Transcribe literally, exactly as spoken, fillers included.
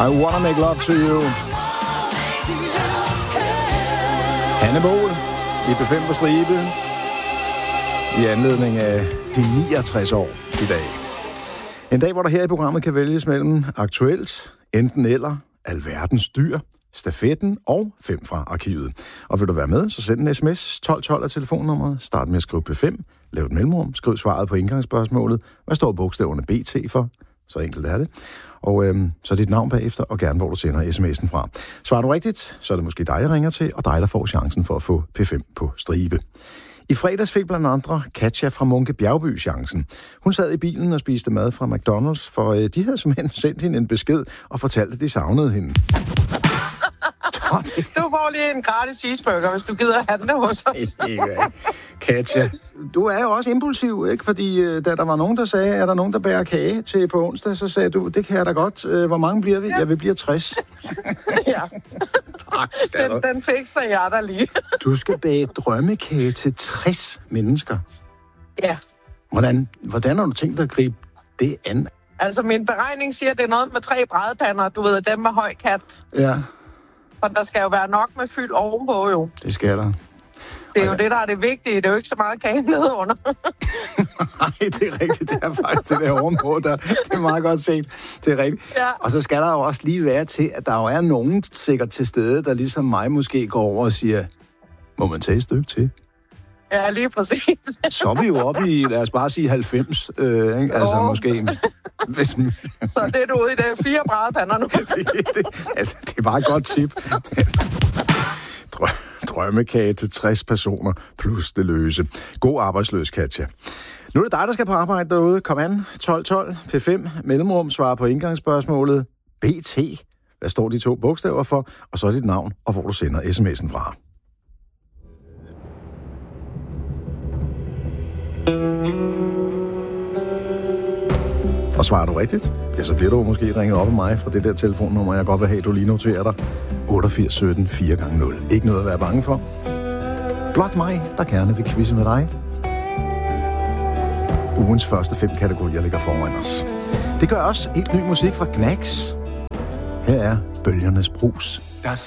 I wanna make love to you. Hanne Bol i B fem på stribe i anledning af de niogtres år i dag. En dag, hvor der her i programmet kan vælges mellem aktuelt, enten eller, alverdens dyr, stafetten og fem fra arkivet. Og vil du være med, så send en sms. tolv tolv er telefonnummeret. Start med at skrive P fem. Lav et mellemrum. Skriv svaret på indgangsspørgsmålet. Hvad står bogstaverne B T for? Så enkelt er det. Og øhm, så dit navn bagefter, og gerne hvor du sender sms'en fra. Svarer du rigtigt, så er det måske dig, jeg ringer til, og dig, der får chancen for at få P fem på stribe. I fredags fik blandt andre Katja fra Munke Bjergby chancen. Hun sad i bilen og spiste mad fra McDonald's, for øh, de havde simpelthen sendt hende en besked og fortalte, at de savnede hende. Du får lige en gratis cheeseburger, hvis du gider handle hos os. Katja, du er jo også impulsiv, ikke? Fordi øh, da der var nogen, der sagde, er der nogen, der bærer kage til på onsdag, så sagde du, det kan jeg da godt. Øh, hvor mange bliver vi? Ja, vi bliver tres. Ja. Tak, den, den fikser jeg da lige. Du skal bage drømmekage til tres mennesker. Ja. Hvordan, hvordan har du tænkt dig at gribe det an? Altså, min beregning siger, at det er noget med tre brædepander. Du ved, dem med høj kat. Ja. For der skal jo være nok med fyld ovenpå, jo. Det skal der. Det er jo det, der er det vigtige. Det er jo ikke så meget kage nede under. Nej, det er rigtigt. Det er faktisk det der ovenpå der. Det er meget godt set. Det er rigtigt. Ja. Og så skal der jo også lige være til, at der jo er nogen sikkert til stede, der ligesom mig måske går over og siger, må man tage et stykke til? Ja, lige præcis. Så er vi jo oppe i, lad os bare sige halvfems, øh, ikke? Altså oh. måske. Hvis... Så det er du ude i det fire brædepander nu. det, det, altså, det er bare et godt tip. Drømmekage til tres personer plus det løse. God arbejdsløs, Katja. Nu er det dig, der skal på arbejde derude. Kom an, tolv tolv, P fem, mellemrum, svar på indgangsspørgsmålet. B T, hvad står de to bogstaver for? Og så dit navn, og hvor du sender sms'en fra. Og svarer du rigtigt, ja, så bliver du måske ringet op af mig fra det der telefonnummer, jeg godt vil have, du lige noterer dig. otteogfirs sytten fire gange nul. Ikke noget at være bange for. Blot mig, der gerne vil quizze med dig. Ugens første fem kategorier ligger foran os. Det gør også helt ny musik fra Knacks. Her er Bølgernes Brus.